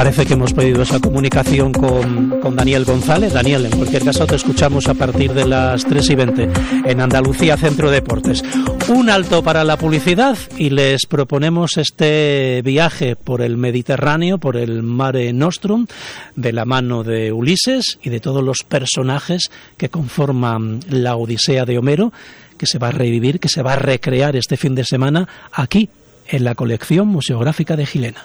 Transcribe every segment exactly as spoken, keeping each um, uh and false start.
Parece que hemos pedido esa comunicación con, con Daniel González. Daniel, en cualquier caso te escuchamos a partir de las tres y veinte en Andalucía Centro Deportes. Un alto para la publicidad y les proponemos este viaje por el Mediterráneo, por el Mare Nostrum, de la mano de Ulises y de todos los personajes que conforman la Odisea de Homero, que se va a revivir, que se va a recrear este fin de semana aquí, en la colección museográfica de Gilena.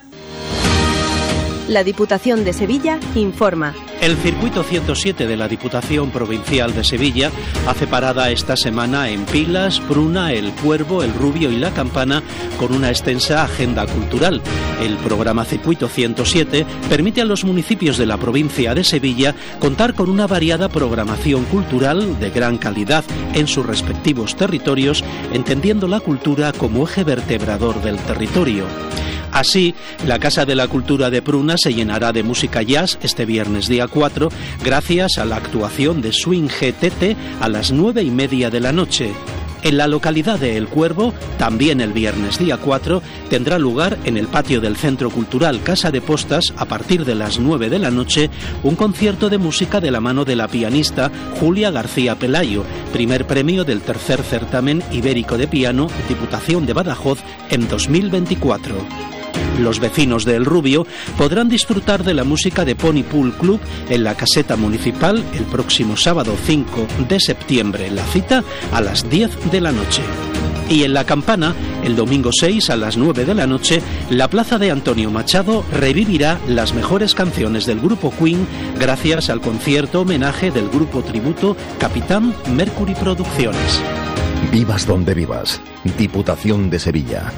La Diputación de Sevilla informa. El circuito ciento siete de la Diputación Provincial de Sevilla hace parada esta semana en Pilas, Pruna, El Cuervo, El Rubio y La Campana con una extensa agenda cultural. El programa Circuito ciento siete permite a los municipios de la provincia de Sevilla contar con una variada programación cultural de gran calidad en sus respectivos territorios, entendiendo la cultura como eje vertebrador del territorio. Así, la Casa de la Cultura de Pruna se llenará de música jazz este viernes día cuatro, gracias a la actuación de Swing G T T a las nueve y media de la noche. En la localidad de El Cuervo, también el viernes día cuatro, tendrá lugar en el patio del Centro Cultural Casa de Postas, a partir de las nueve de la noche, un concierto de música de la mano de la pianista Julia García Pelayo, primer premio del tercer certamen ibérico de piano Diputación de Badajoz en dos mil veinticuatro. Los vecinos de El Rubio podrán disfrutar de la música de Pony Pool Club en la caseta municipal el próximo sábado cinco de septiembre, la cita a las diez de la noche. Y en La Campana, el domingo seis a las nueve de la noche, la plaza de Antonio Machado revivirá las mejores canciones del grupo Queen gracias al concierto homenaje del grupo tributo Capitán Mercury Producciones. Vivas donde vivas, Diputación de Sevilla.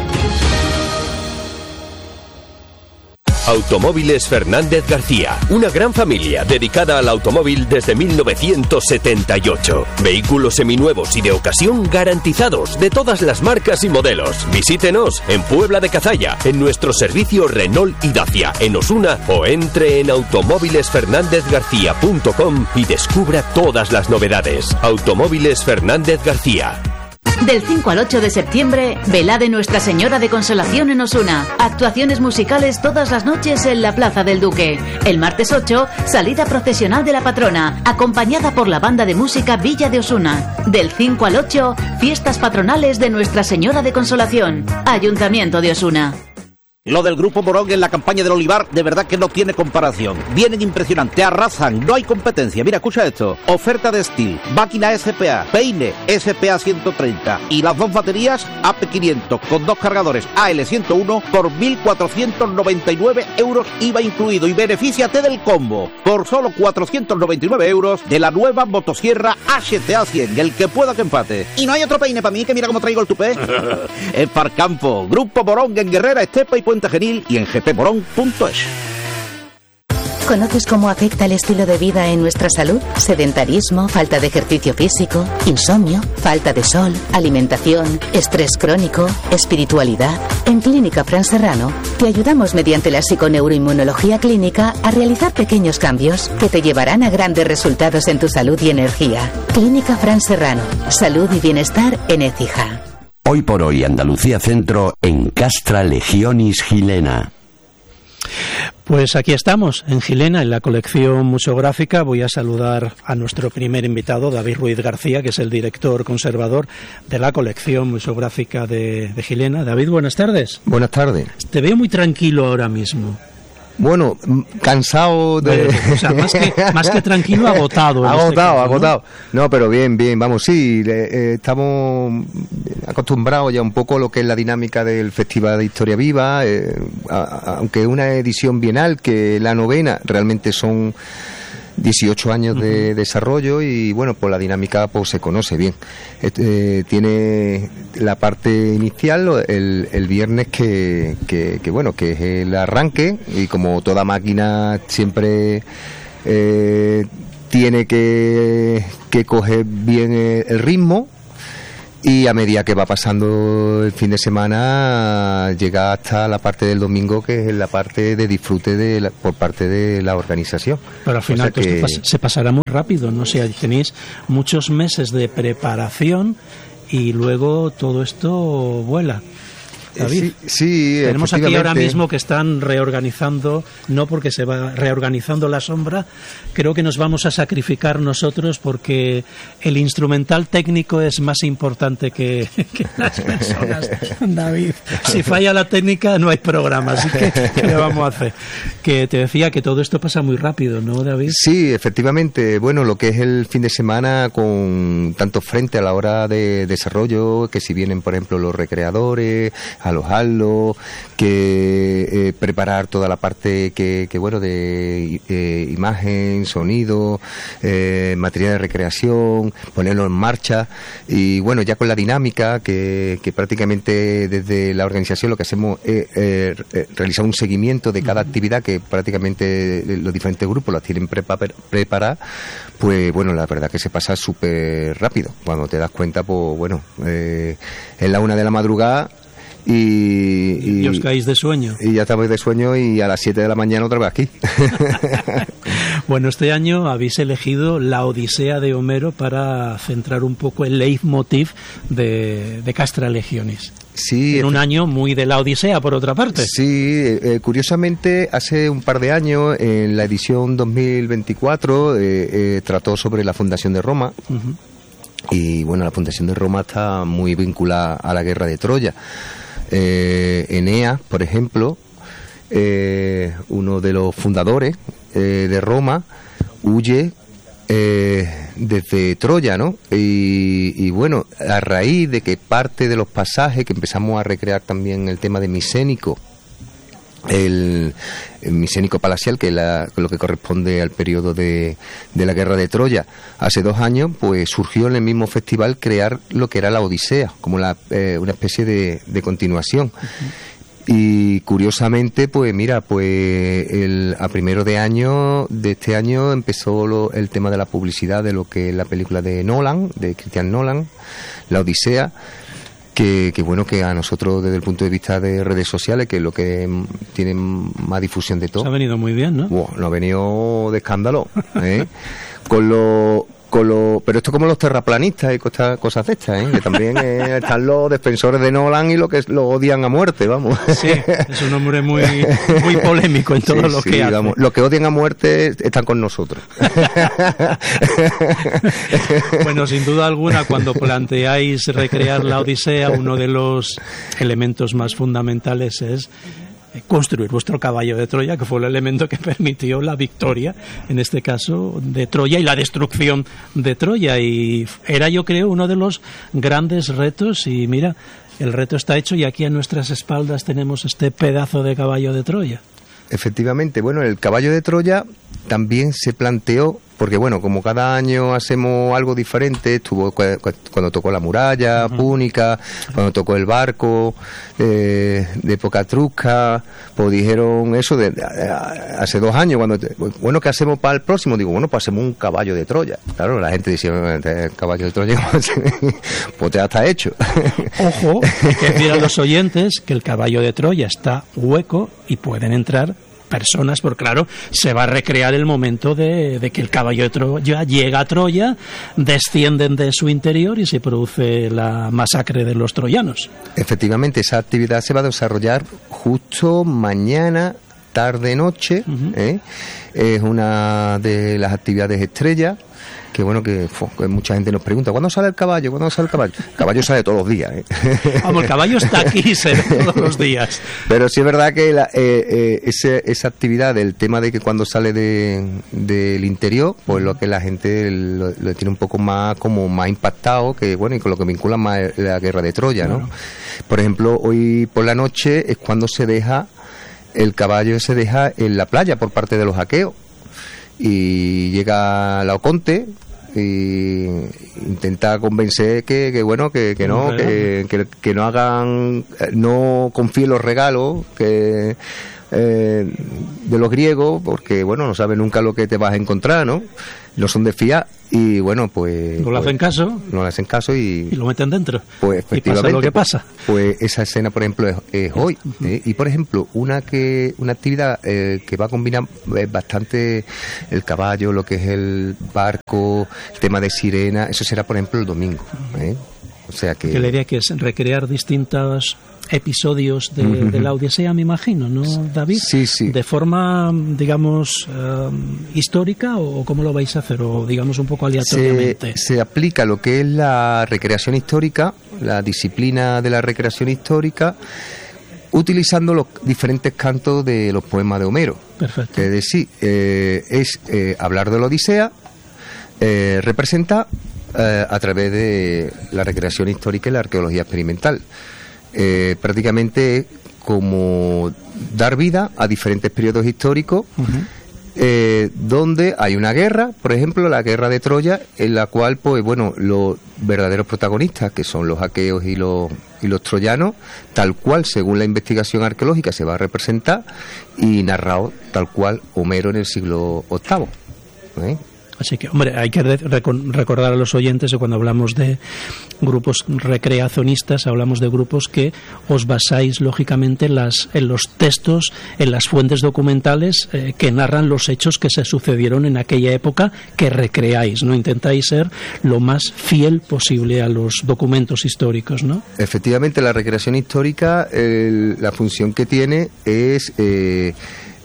Automóviles Fernández García, una gran familia dedicada al automóvil desde mil novecientos setenta y ocho. Vehículos seminuevos y de ocasión garantizados de todas las marcas y modelos. Visítenos en Puebla de Cazalla, en nuestro servicio Renault y Dacia, en Osuna, o entre en automóviles fernández garcía punto com y descubra todas las novedades. Automóviles Fernández García. Del cinco al ocho de septiembre, velada de Nuestra Señora de Consolación en Osuna. Actuaciones musicales todas las noches en la Plaza del Duque. El martes ocho, salida procesional de la patrona, acompañada por la banda de música Villa de Osuna. Del cinco al ocho, fiestas patronales de Nuestra Señora de Consolación. Ayuntamiento de Osuna. Lo del Grupo Morón en la campaña del olivar de verdad que no tiene comparación. Vienen impresionantes, arrasan, no hay competencia. Mira, escucha esto. Oferta de Steel, máquina S P A, peine S P A ciento treinta y las dos baterías A P quinientos con dos cargadores A L ciento uno por mil cuatrocientos noventa y nueve euros I V A incluido. Y benefíciate del combo por solo cuatrocientos noventa y nueve euros de la nueva motosierra H T A cien, el que pueda que empate. Y no hay otro peine para mí, que mira cómo traigo el tupé. Es Parcampo, Grupo Morón en Guerrera, Estepa y Puente Genil y en g p morón punto es. ¿Conoces cómo afecta el estilo de vida en nuestra salud? Sedentarismo, falta de ejercicio físico, insomnio, falta de sol, alimentación, estrés crónico, espiritualidad. En Clínica Fran Serrano te ayudamos mediante la psiconeuroinmunología clínica a realizar pequeños cambios que te llevarán a grandes resultados en tu salud y energía. Clínica Fran Serrano, salud y bienestar en Écija. Hoy por hoy, Andalucía Centro, en Castra Legionis Gilena. Pues aquí estamos, en Gilena, en la colección museográfica. Voy a saludar a nuestro primer invitado, David Ruiz García, que es el director conservador de la colección museográfica de, de Gilena. David, buenas tardes. Buenas tardes. Te veo muy tranquilo ahora mismo. Bueno, cansado de... O sea, más que, más que tranquilo, agotado. Agotado, este caso, ¿no? agotado. No, pero bien, bien, vamos, sí, eh, estamos acostumbrados ya un poco a lo que es la dinámica del Festival de Historia Viva, eh, a, a, aunque es una edición bienal, que la novena realmente son dieciocho años de uh-huh. desarrollo y bueno, pues la dinámica pues se conoce bien. Eh, tiene la parte inicial el, el viernes que, que, que bueno, que es el arranque, y como toda máquina siempre eh, tiene que, que coger bien el, el ritmo, y a medida que va pasando el fin de semana llega hasta la parte del domingo, que es la parte de disfrute de la, por parte de la organización. Pero al final, o sea que... esto se pasará muy rápido, no sé, tenéis muchos meses de preparación y luego todo esto vuela. David. Sí, sí, tenemos aquí ahora mismo que están reorganizando, no porque se va reorganizando la sombra, creo que nos vamos a sacrificar nosotros porque el instrumental técnico es más importante que, que las personas, David. Si falla la técnica no hay programa, así que ¿qué le vamos a hacer? Que te decía que todo esto pasa muy rápido, ¿no, David? Sí, efectivamente. Bueno, lo que es el fin de semana con tanto frente a la hora de desarrollo, que si vienen, por ejemplo, los recreadores, alojarlo, que eh, preparar toda la parte que, que bueno, de eh, imagen, sonido, eh, material de recreación, ponerlo en marcha y bueno, ya con la dinámica que, que prácticamente desde la organización lo que hacemos es eh, eh, realizar un seguimiento de cada actividad que prácticamente los diferentes grupos las tienen preparadas, pues bueno, la verdad que se pasa súper rápido. Cuando te das cuenta, pues bueno, eh, es la una de la madrugada y, y, y os caéis de sueño. Y ya estamos de sueño y a las siete de la mañana otra vez aquí. Bueno, este año habéis elegido la Odisea de Homero para centrar un poco el leitmotiv de, de Castra Legionis. Sí, en un año muy de la Odisea, por otra parte. Sí, eh, curiosamente, hace un par de años, en la edición dos mil veinticuatro, eh, eh, trató sobre la fundación de Roma. Uh-huh. Y bueno, la fundación de Roma está muy vinculada a la guerra de Troya. Eh, Eneas, por ejemplo, eh, uno de los fundadores eh, de Roma, huye eh, desde Troya, ¿no? Y, y bueno, a raíz de que parte de los pasajes que empezamos a recrear también el tema de Misénico, el, el Misénico Palacial, que es la, lo que corresponde al periodo de, de la guerra de Troya, hace dos años, pues surgió en el mismo festival crear lo que era la Odisea, como la, eh, una especie de, de continuación. Uh-huh. Y curiosamente, pues mira, pues el, a primero de año de este año empezó lo, el tema de la publicidad de lo que es la película de Nolan, de Christian Nolan, la Odisea. Que, que bueno, que a nosotros desde el punto de vista de redes sociales, que es lo que tiene más difusión de todo, se ha venido muy bien, ¿no? Wow, nos ha venido de escándalo, ¿eh? con lo, con lo, pero esto como los terraplanistas y cosas, cosas de estas, ¿eh? Que también eh, están los defensores de Nolan y los que lo odian a muerte, vamos. Sí, es un hombre muy, muy polémico en todo sí, lo sí, que hace. Vamos, los que odian a muerte están con nosotros. Bueno, sin duda alguna, cuando planteáis recrear la Odisea, uno de los elementos más fundamentales es construir vuestro caballo de Troya, que fue el elemento que permitió la victoria, en este caso, de Troya y la destrucción de Troya. Y era, yo creo, uno de los grandes retos. Y mira, el reto está hecho y aquí a nuestras espaldas tenemos este pedazo de caballo de Troya. Efectivamente, bueno, el caballo de Troya también se planteó, porque bueno, como cada año hacemos algo diferente, estuvo cu- cu- cuando tocó la muralla uh-huh. púnica, cuando tocó el barco eh, de época etrusca, pues dijeron eso de, de, de hace dos años, cuando te, bueno, ¿qué hacemos para el próximo? Digo, bueno, pues hacemos un caballo de Troya. Claro, la gente decía, el caballo de Troya, pues ya está hecho. Ojo, hay que decir a los oyentes que el caballo de Troya está hueco y pueden entrar personas, porque claro, se va a recrear el momento de, de que el caballo de Troya llega a Troya, descienden de su interior y se produce la masacre de los troyanos. Efectivamente, esa actividad se va a desarrollar justo mañana, tarde-noche, uh-huh. ¿eh? Es una de las actividades estrellas. Que bueno, que, fu, que mucha gente nos pregunta, ¿cuándo sale el caballo? ¿Cuándo sale el caballo? El caballo sale todos los días, ¿eh? Vamos, el caballo está aquí y se ve todos los días. Pero sí es verdad que la, eh, eh, ese, esa actividad del tema de que cuando sale de, del interior, pues lo que la gente lo, lo tiene un poco más como más impactado, que bueno, y con lo que vincula más la guerra de Troya, ¿no? Claro. Por ejemplo, hoy por la noche es cuando se deja, el caballo se deja en la playa por parte de los aqueos. Y llega Laoconte y intenta convencer que, que bueno, que, que no, que, que, que no hagan, no confíen los regalos que eh, de los griegos, porque bueno, no saben nunca lo que te vas a encontrar, ¿no? No son de fiar y bueno, pues no le hacen pues, caso no le hacen caso y, y lo meten dentro, pues efectivamente, y pasa lo que pasa. Pues, pues esa escena, por ejemplo, es, es hoy, ¿eh? Y por ejemplo, una que una actividad eh, que va a combinar eh, bastante el caballo, lo que es el barco, el tema de sirena, eso será por ejemplo el domingo, ¿eh? O sea que... que la idea que es recrear distintas episodios de, uh-huh. de la Odisea, me imagino, ¿no, David? Sí, sí. ¿De forma, digamos, uh, histórica o cómo lo vais a hacer? O, digamos, un poco aleatoriamente. Se, se aplica lo que es la recreación histórica, la disciplina de la recreación histórica, utilizando los diferentes cantos de los poemas de Homero. Perfecto. Es decir, eh, es eh, hablar de la Odisea, eh, representar eh, a través de la recreación histórica y la arqueología experimental. Eh, prácticamente como dar vida a diferentes periodos históricos, uh-huh. eh, donde hay una guerra, por ejemplo, la guerra de Troya, en la cual, pues bueno, los verdaderos protagonistas, que son los aqueos y los y los troyanos, tal cual, según la investigación arqueológica, se va a representar y narrado tal cual Homero en el siglo octavo. ¿eh? Así que, hombre, hay que recordar a los oyentes que cuando hablamos de grupos recreacionistas, hablamos de grupos que os basáis, lógicamente, en, las, en los textos, en las fuentes documentales eh, que narran los hechos que se sucedieron en aquella época que recreáis, ¿no? Intentáis ser lo más fiel posible a los documentos históricos, ¿no? Efectivamente, la recreación histórica, eh, la función que tiene es, eh,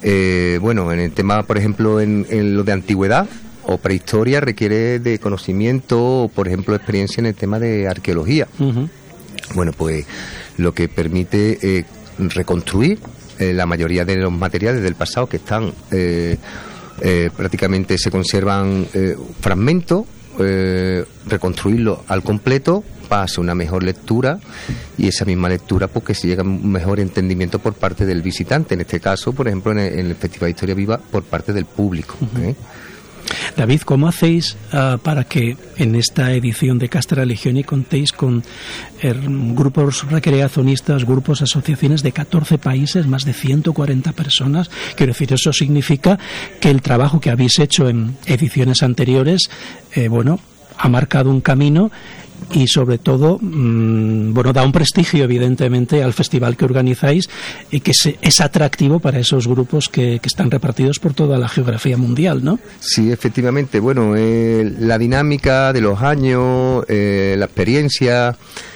eh, bueno, en el tema, por ejemplo, en, en lo de antigüedad, o prehistoria, requiere de conocimiento o, por ejemplo, experiencia en el tema de arqueología. Uh-huh. Bueno, pues lo que permite eh, reconstruir eh, la mayoría de los materiales del pasado que están eh, eh, prácticamente se conservan eh, fragmentos, eh, reconstruirlo al completo para hacer una mejor lectura y esa misma lectura pues que se llega a un mejor entendimiento por parte del visitante, en este caso, por ejemplo, en el, en el Festival de Historia Viva, por parte del público. Uh-huh. ¿eh? David, ¿cómo hacéis uh, para que en esta edición de Castra Legioni contéis con eh, grupos recreacionistas, grupos, asociaciones de catorce países, más de ciento cuarenta personas? Quiero decir, eso significa que el trabajo que habéis hecho en ediciones anteriores, eh, bueno, ha marcado un camino y sobre todo, mmm, bueno, da un prestigio evidentemente al festival que organizáis y que se, es atractivo para esos grupos que, que están repartidos por toda la geografía mundial, ¿no? Sí, efectivamente, bueno, eh, la dinámica de los años, eh, la experiencia,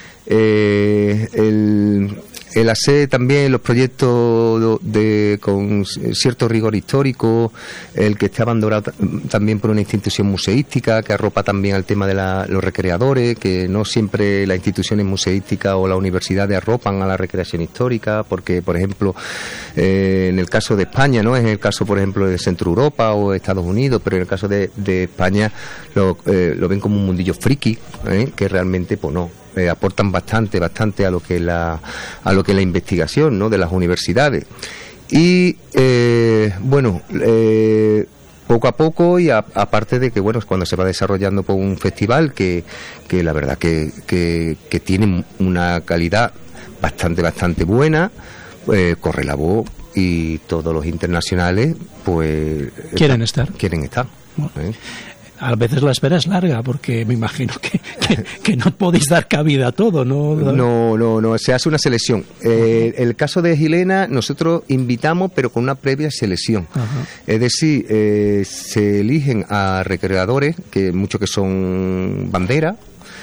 eh, el... el hacer también los proyectos de, con cierto rigor histórico, el que esté abandonado también por una institución museística que arropa también al tema de la, los recreadores, que no siempre las instituciones museísticas o las universidades arropan a la recreación histórica, porque, por ejemplo, eh, en el caso de España, no es el caso, por ejemplo, de Centro Europa o Estados Unidos, pero en el caso de, de España lo, eh, lo ven como un mundillo friki, ¿eh? que realmente, pues no. Eh, aportan bastante, bastante a lo que la, a lo que la investigación, ¿no? de las universidades. Y eh, bueno, eh, poco a poco y a, aparte de que bueno, cuando se va desarrollando por un festival que, que la verdad que, que, que tiene una calidad bastante, bastante buena, eh, corre la voz y todos los internacionales pues quieren estar. Quieren estar. Bueno. ¿eh? A veces la espera es larga, porque me imagino que, que, que no podéis dar cabida a todo, ¿no? No, no, no, se hace una selección. Eh, el caso de Gilena, nosotros invitamos, pero con una previa selección. Ajá. Es decir, eh, se eligen a recreadores, que muchos que son bandera,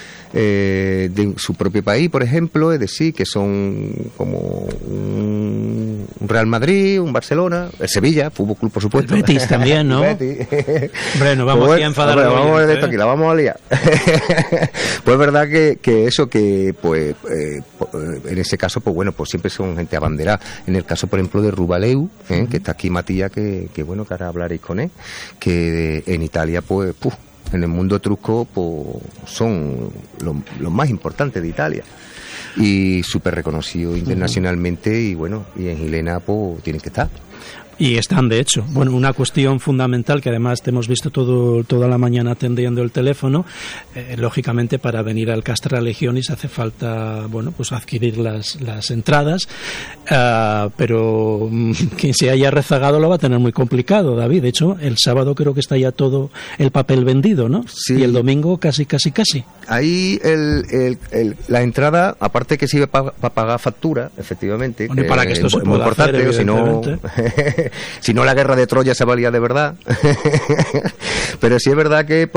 eh, de su propio país, por ejemplo, es decir, que son como un Real Madrid, un Barcelona, el Sevilla, Fútbol Club, por supuesto. El Betis también, ¿no? Betis. Bueno, vamos pues, a enfadar bueno, a vamos oyente, de esto aquí, la vamos a liar. Pues es verdad que, que eso, que pues eh, en ese caso, pues bueno, pues siempre son gente abanderada. En el caso, por ejemplo, de Rubaleu, eh, uh-huh. que está aquí Matías, que, que bueno, que ahora hablaréis con él, que en Italia, pues, puf, en el mundo etrusco pues, son los lo más importantes de Italia y súper reconocidos internacionalmente. Uh-huh. Y bueno, y en Gilena pues tienen que estar. Y están, de hecho. Bueno, una cuestión fundamental que además te hemos visto todo, toda la mañana atendiendo el teléfono, eh, lógicamente para venir al Castra Legionis hace falta, bueno, pues adquirir las, las entradas, uh, pero um, quien se haya rezagado lo va a tener muy complicado, David. De hecho, el sábado creo que está ya todo el papel vendido, ¿no? Sí. Y el domingo casi, casi, casi. Ahí el, el, el, la entrada, aparte que sirve para pa pagar factura, efectivamente. Bueno, que para que esto es se muy pueda importante, hacer, si no... Si no, la guerra de Troya se valía de verdad. Pero sí es verdad que, por ejemplo,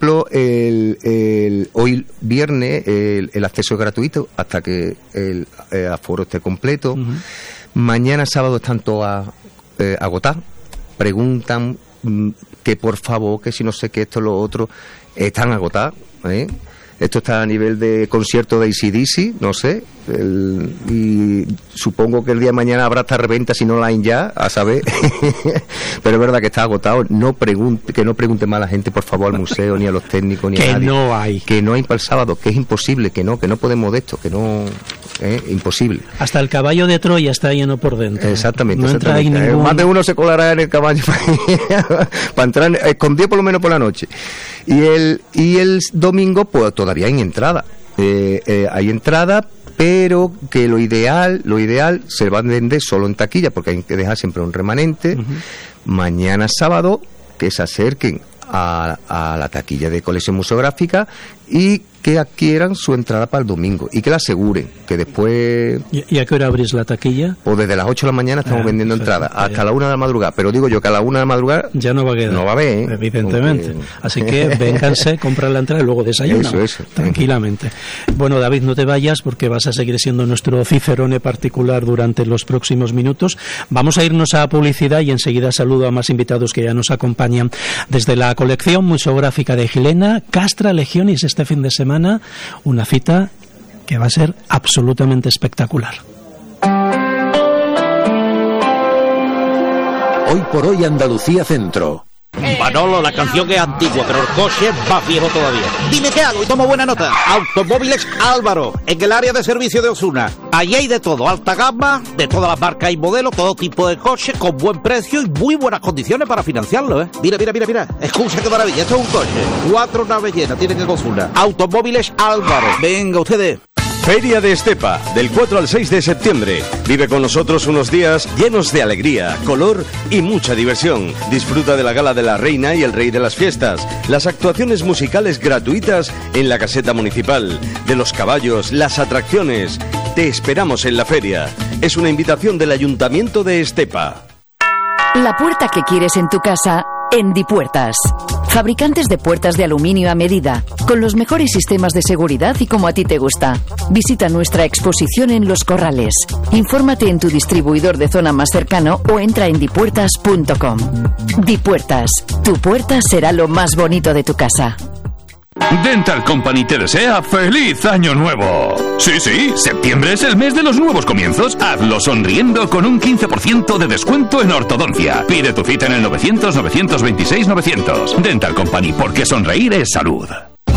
ejemplo, el, el, hoy viernes el, el acceso es gratuito hasta que el, el aforo esté completo. Uh-huh. Mañana sábado están todas eh, agotadas. Preguntan mm, que por favor, que si no sé qué, esto, lo otro, están agotadas, ¿eh? Esto está a nivel de concierto de A C D C, no sé, el, y supongo que el día de mañana habrá hasta reventa si no la hay ya, a saber. Pero es verdad que está agotado. No pregunte, que no pregunte más a la gente, por favor, al museo, ni a los técnicos, ni que a nadie. Que no hay. Que no hay para el sábado, que es imposible, que no, que no podemos de esto, que no... ¿Eh? Imposible. Hasta el caballo de Troya está lleno por dentro. Exactamente. No entra exactamente. Ahí ningún... Más de uno se colará en el caballo para entrar escondido por lo menos por la noche. Y el y el domingo pues todavía hay entrada. Eh, eh, hay entrada, pero que lo ideal, lo ideal se va a vender solo en taquilla porque hay que dejar siempre un remanente. Uh-huh. Mañana sábado que se acerquen a, a la taquilla de Colección Museográfica y que adquieran su entrada para el domingo y que la aseguren, que después... ¿Y, y a qué hora abrís la taquilla? Pues desde las ocho de la mañana estamos ah, vendiendo entradas hasta la una de la madrugada, pero digo yo que a la una de la madrugada... Ya no va a quedar. No va a haber, ¿eh? Evidentemente. Porque... Así que vénganse, compran la entrada y luego desayunan. Eso, eso. Tranquilamente. Bueno, David, no te vayas porque vas a seguir siendo nuestro cicerone particular durante los próximos minutos. Vamos a irnos a publicidad y enseguida saludo a más invitados que ya nos acompañan desde la colección museográfica de Gilena, Castra Legionis, este fin de semana. Una cita que va a ser absolutamente espectacular. Hoy por hoy Andalucía Centro. Manolo, la canción es antigua, pero el coche es más viejo todavía. Dime qué hago y tomo buena nota. Automóviles Álvaro, en el área de servicio de Osuna. Allí hay de todo, alta gama, de todas las marcas y modelos, todo tipo de coches, con buen precio y muy buenas condiciones para financiarlo, ¿eh? Mira, mira, mira, mira. Escucha qué maravilla, esto es un coche. Cuatro naves llenas tienen en Osuna. Automóviles Álvaro. Venga, ustedes. Feria de Estepa, del cuatro al seis de septiembre. Vive con nosotros unos días llenos de alegría, color y mucha diversión. Disfruta de la gala de la reina y el rey de las fiestas, las actuaciones musicales gratuitas en la caseta municipal, de los caballos, las atracciones. Te esperamos en la feria. Es una invitación del Ayuntamiento de Estepa. La puerta que quieres en tu casa, en Dipuertas. Fabricantes de puertas de aluminio a medida, con los mejores sistemas de seguridad y como a ti te gusta. Visita nuestra exposición en Los Corrales. Infórmate en tu distribuidor de zona más cercano o entra en dipuertas punto com. Dipuertas, tu puerta será lo más bonito de tu casa. Dental Company te desea ¡feliz año nuevo! Sí, sí, septiembre es el mes de los nuevos comienzos. Hazlo sonriendo con un quince por ciento de descuento en ortodoncia. Pide tu cita en el novecientos, novecientos veintiséis, novecientos. Dental Company, porque sonreír es salud.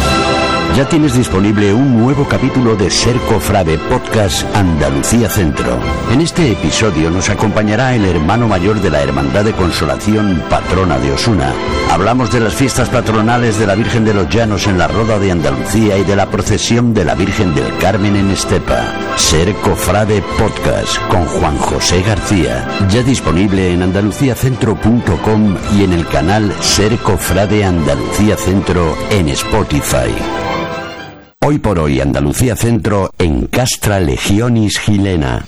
Ya tienes disponible un nuevo capítulo de Ser Cofrade Podcast Andalucía Centro. En este episodio nos acompañará el hermano mayor de la Hermandad de Consolación, patrona de Osuna. Hablamos de las fiestas patronales de la Virgen de los Llanos en la Roda de Andalucía y de la procesión de la Virgen del Carmen en Estepa. Ser Cofrade Podcast con Juan José García. Ya disponible en andalucía centro punto com y en el canal Ser Cofrade Andalucía Centro en Spotify. Hoy por hoy Andalucía Centro en Castra Legionis Gilena.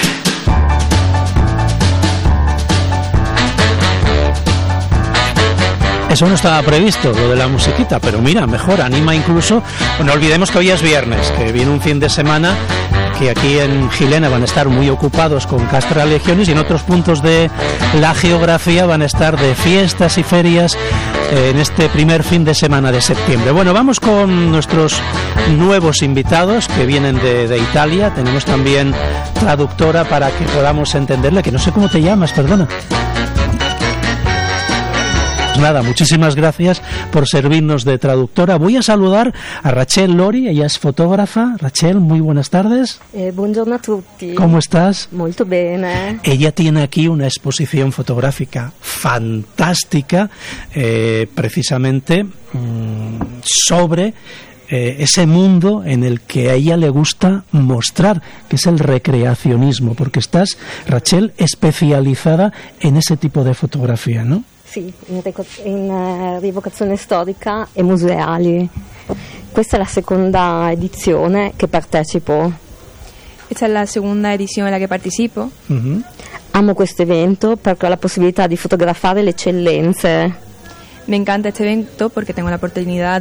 Eso no estaba previsto, lo de la musiquita, pero mira, mejor, anima incluso. No olvidemos que hoy es viernes, que viene un fin de semana que aquí en Gilena van a estar muy ocupados con Castra Legionis y en otros puntos de la geografía van a estar de fiestas y ferias en este primer fin de semana de septiembre. Bueno, vamos con nuestros nuevos invitados que vienen de, de Italia. Tenemos también traductora para que podamos entenderle, que no sé cómo te llamas, perdona. Nada, muchísimas gracias por servirnos de traductora. Voy a saludar a Rachel Lori, ella es fotógrafa. Rachel, muy buenas tardes. Eh, buongiorno a tutti. ¿Cómo estás? Molto bene. Ella tiene aquí una exposición fotográfica fantástica, eh, precisamente mmm, sobre eh, ese mundo en el que a ella le gusta mostrar, que es el recreacionismo, porque estás, Rachel, especializada en ese tipo de fotografía, ¿no? Sì, in, reco- in uh, rievocazione storica e museali. Questa è la seconda edizione che partecipo. Questa è la seconda edizione alla che partecipo. Mm-hmm. Amo questo evento perché ho la possibilità di fotografare le eccellenze. Me encanta este evento porque tengo la oportunidad